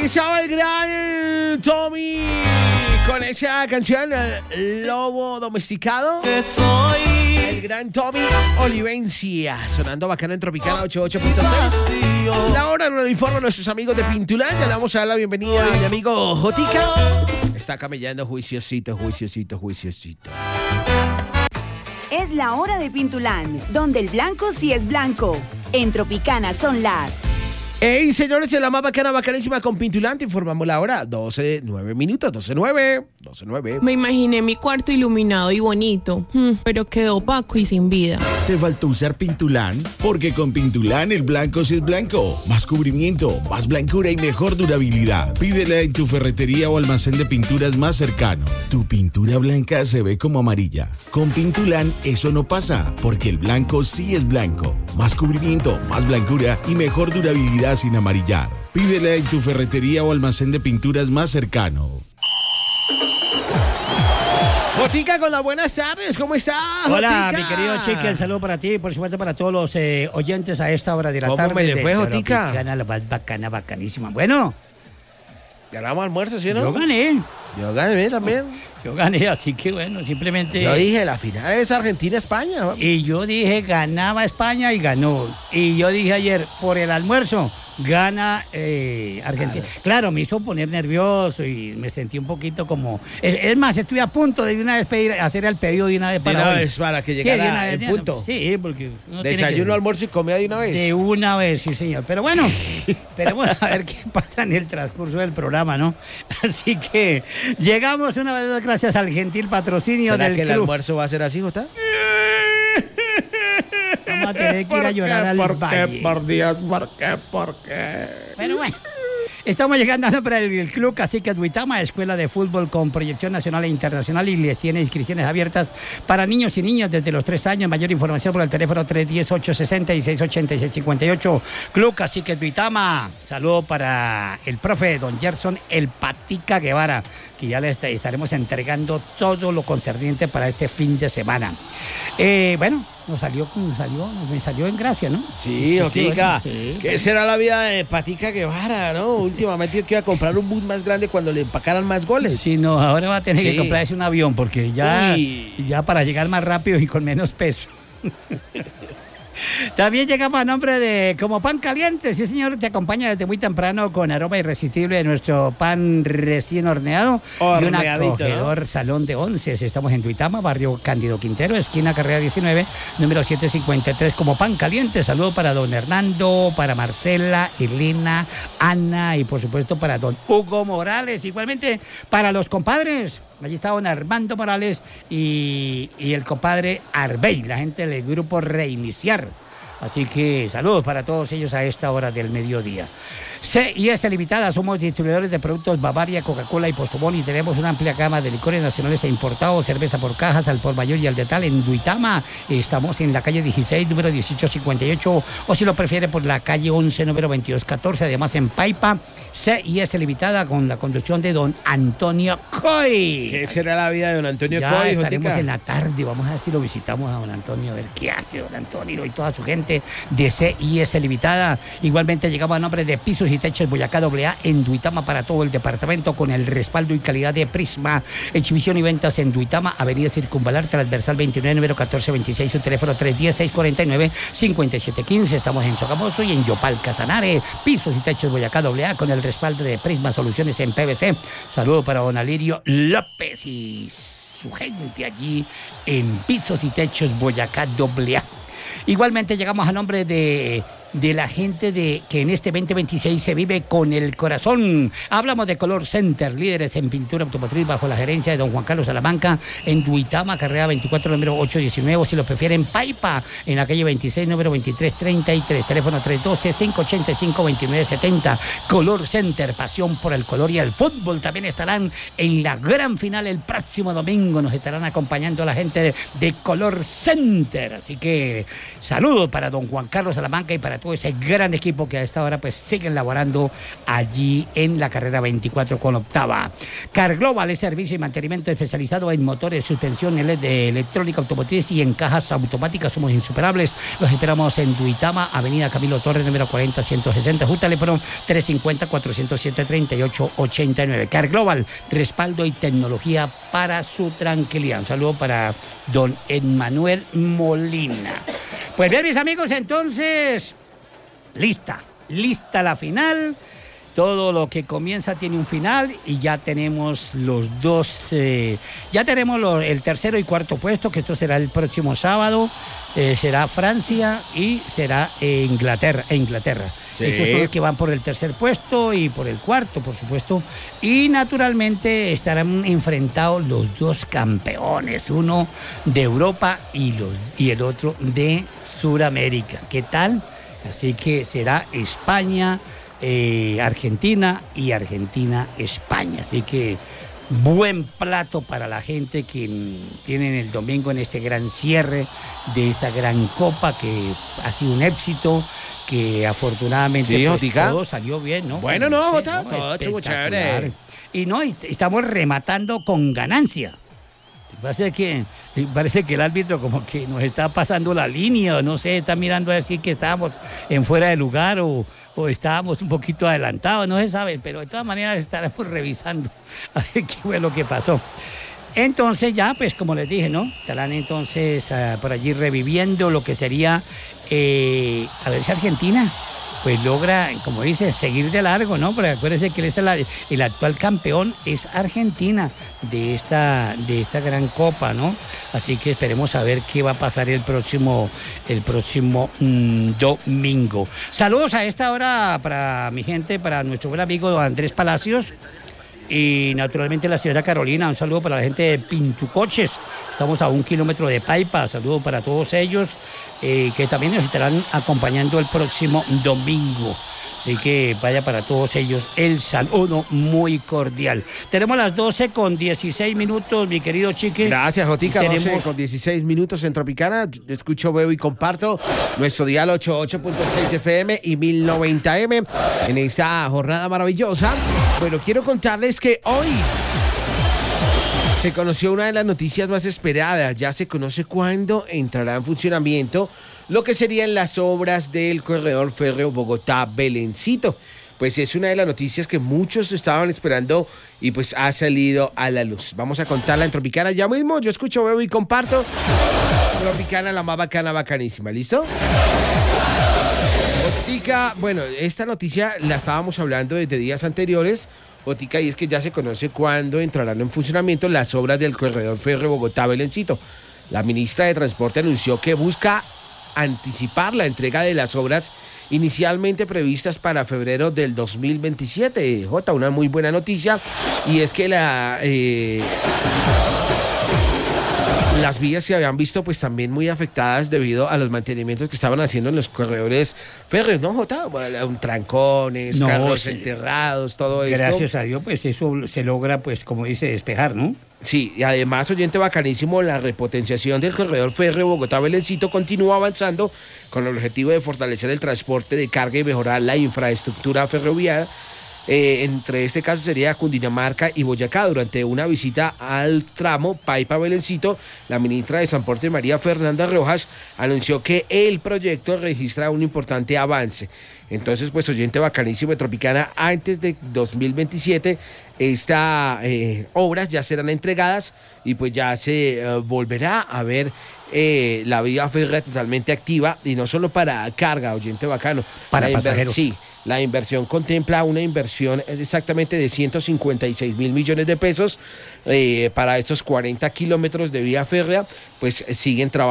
Ahí estaba el gran Tommy con esa canción Lobo Domesticado. El gran Tommy Olivencia sonando bacano en Tropicana 88.6. La hora nos informa a nuestros amigos de Pintulán. Ya le vamos a dar la bienvenida a mi amigo Jotica. Está camellando juiciosito. Es la hora de Pintulán, donde el blanco sí es blanco. En Tropicana son las... Hey, señores, en la más bacana, bacanísima con Pintulán, te informamos la hora, 12:09 minutos, 12:09. Me imaginé mi cuarto iluminado y bonito, pero quedó opaco y sin vida. ¿Te faltó usar Pintulán? Porque con Pintulán el blanco sí es blanco. Más cubrimiento, más blancura y mejor durabilidad. Pídela en tu ferretería o almacén de pinturas más cercano. Tu pintura blanca se ve como amarilla. Con Pintulán eso no pasa, porque el blanco sí es blanco. Más cubrimiento, más blancura y mejor durabilidad sin amarillar. Pídela en tu ferretería o almacén de pinturas más cercano. Jotica, con las buenas tardes, ¿cómo estás? Hola, Jotica? mi querido Chiqui, el saludo para ti y por supuesto para todos los oyentes a esta hora de la ¿Cómo tarde. me le fue, Jotica? Tropicana, la más bacana, bacanísima. Bueno, Ganamos almuerzo, ¿sí o no? yo gané. Yo gané también. Yo gané, así que bueno, simplemente... Yo dije, la final es Argentina-España. Y yo dije, ganaba España y ganó. Y yo dije ayer, por el almuerzo, gana Argentina. Claro, me hizo poner nervioso y me sentí un poquito como... Es más, estuve a punto de una vez hacer el pedido de una vez para De una hoy. vez, para que Sí, llegara de una vez, el punto. Sí, porque... uno tiene que- Desayuno, almuerzo y comida de una vez. De una vez, sí, señor. Pero bueno, esperemos a ver qué pasa en el transcurso del programa, ¿no? Así que llegamos una vez más gracias al gentil patrocinio ¿Será del que el club. almuerzo va a ser así, Jota? Vamos a tener que ir a llorar al valle. ¿Por Dios? ¿Por qué? Pero bueno. Estamos llegando a nombre del Club Cacique Duitama, escuela de fútbol con proyección nacional e internacional y les tiene inscripciones abiertas para niños y niñas desde los 3 años. Mayor información por el teléfono 310-860-686-58. Club Cacique Duitama. Saludo para el profe don Gerson El Patica Guevara, que ya le estaremos entregando todo lo concerniente para este fin de semana. Bueno, me salió en gracia, ¿no? Sí, Jotica. Sí, ¿Qué será la vida de Patica Guevara, no? Últimamente yo quiero comprar un bus más grande cuando le empacaran más goles. Sí, no, ahora va a tener Sí. que comprarse un avión porque ya Uy. para llegar más rápido y con menos peso. También llegamos a nombre de Como Pan Caliente. Sí, señor, te acompaña desde muy temprano con aroma irresistible de nuestro pan recién horneado y un Horneadito, acogedor salón de once. Estamos en Duitama, barrio Cándido Quintero, esquina Carrera 19, número 753. Como Pan Caliente. Saludo para don Hernando, para Marcela, Elena, Ana y por supuesto para don Hugo Morales. Igualmente para los compadres. Allí está don Armando Morales y el compadre Arbey, la gente del grupo Reiniciar. Así que saludos para todos ellos a esta hora del mediodía. C&S Limitada, somos distribuidores de productos Bavaria, Coca-Cola y Postobón y tenemos una amplia gama de licores nacionales e importados, cerveza por cajas, al por mayor y al detal en Duitama. Estamos en la calle 16, número 1858, o si lo prefiere por la calle 11, número 2214. Además en Paipa, C&S Limitada con la conducción de don Antonio Coy. ¿Qué será la vida de don Antonio Ya Coy, estaremos Jotica? en la tarde, vamos a ver si lo visitamos a don Antonio, a ver qué hace don Antonio y toda su gente de C&S Limitada. Igualmente llegamos a nombre de Pisos y Techos Boyacá AA en Duitama para todo el departamento con el respaldo y calidad de Prisma. Exhibición y ventas en Duitama, Avenida Circunvalar, transversal 29, número 1426, su teléfono 310-649-5715. Estamos en Sogamoso y en Yopal Casanare. Pisos y Techos Boyacá AA con el respaldo de Prisma Soluciones en PVC. Saludo para don Alirio López y su gente allí en Pisos y Techos Boyacá AA. Igualmente llegamos a nombre de la gente de que en este 2026 se vive con el corazón. Hablamos de Color Center, líderes en pintura automotriz bajo la gerencia de don Juan Carlos Salamanca en Duitama, carrera 24, número 819, o si lo prefieren, Paipa, en la calle 26, número 2333, teléfono 312-585-2970. Color Center, pasión por el color y el fútbol. También estarán en la gran final el próximo domingo, nos estarán acompañando la gente de Color Center. Así que saludos para don Juan Carlos Salamanca y para todo ese gran equipo que a esta hora pues siguen laborando allí en la carrera 24 con octava. Car Global es servicio y mantenimiento especializado en motores, suspensiones de electrónica automotriz y en cajas automáticas. Somos insuperables. Los esperamos en Duitama, Avenida Camilo Torres, número 40-160, junto al teléfono 350-407-3889. Car Global, respaldo y tecnología para su tranquilidad. Un saludo para don Emmanuel Molina. Pues bien, mis amigos, entonces, lista la final. Todo lo que comienza tiene un final y ya tenemos los dos, ya tenemos el tercero y cuarto puesto, que esto será el próximo sábado. Será Francia y será Inglaterra. Sí. Estos son los que van por el tercer puesto y por el cuarto, por supuesto. Y naturalmente estarán enfrentados los dos campeones, uno de Europa y el otro de Sudamérica. ¿Qué tal? Así que será España, Argentina y Argentina-España. Así que buen plato para la gente que tienen el domingo en este gran cierre de esta gran copa, que ha sido un éxito, que afortunadamente sí, pues, todo salió bien, ¿no? Bueno, no, Jota, todo estuvo chévere. Y estamos rematando con ganancia. Parece que el árbitro como que nos está pasando la línea, o no sé, está mirando a decir que estábamos en fuera de lugar o estábamos un poquito adelantados, no se sabe, pero de todas maneras estaremos revisando a ver qué fue lo que pasó. Entonces ya, pues como les dije, ¿no? Estarán entonces por allí reviviendo lo que sería, a ver si Argentina pues logra, como dice, seguir de largo, ¿no? Porque acuérdense que el actual campeón es Argentina de esta gran copa, ¿no? Así que esperemos a ver qué va a pasar el próximo domingo. Saludos a esta hora para mi gente, para nuestro buen amigo Andrés Palacios y naturalmente la señora Carolina. Un saludo para la gente de Pintucoches. Estamos a 1 kilómetro de Paipa. Saludo para todos ellos. Que también nos estarán acompañando el próximo domingo. Así que vaya para todos ellos el saludo muy cordial. Tenemos las 12:16, mi querido Chiqui. Gracias, Jotica. 12:16 en Tropicana. Escucho, veo y comparto nuestro dial 88.6 FM y 1090M en esa jornada maravillosa. Bueno, quiero contarles que hoy se conoció una de las noticias más esperadas. Ya se conoce cuándo entrará en funcionamiento lo que serían las obras del corredor férreo Bogotá-Belencito. Pues es una de las noticias que muchos estaban esperando y pues ha salido a la luz. Vamos a contarla en Tropicana ya mismo. Yo escucho, veo y comparto. Tropicana, la más bacana, bacanísima. ¿Listo? Otica, bueno, esta noticia la estábamos hablando desde días anteriores, Otica, y es que ya se conoce cuándo entrarán en funcionamiento las obras del corredor férreo Bogotá-Belencito. La ministra de Transporte anunció que busca anticipar la entrega de las obras inicialmente previstas para febrero del 2027. Jota, una muy buena noticia, y es que las vías se habían visto pues también muy afectadas debido a los mantenimientos que estaban haciendo en los corredores férreos, ¿no, Jota? Bueno, trancones, carros enterrados, todo esto. Gracias a Dios, pues eso se logra, pues como dice, despejar, ¿no? Sí, y además, oyente bacanísimo, la repotenciación del corredor férreo Bogotá-Belencito continúa avanzando con el objetivo de fortalecer el transporte de carga y mejorar la infraestructura ferroviaria. Entre este caso sería Cundinamarca y Boyacá. Durante una visita al tramo Paipa-Belencito, la ministra de Transporte, María Fernanda Rojas, anunció que el proyecto registra un importante avance. Entonces, pues, oyente bacanísimo de Tropicana, antes de 2027 estas obras ya serán entregadas y pues ya se volverá a ver la vía férrea totalmente activa, y no solo para carga, oyente bacano, para pasajeros. Sí. La inversión contempla una inversión exactamente de 156 mil millones de pesos para estos 40 kilómetros de vía férrea. Pues siguen trabajando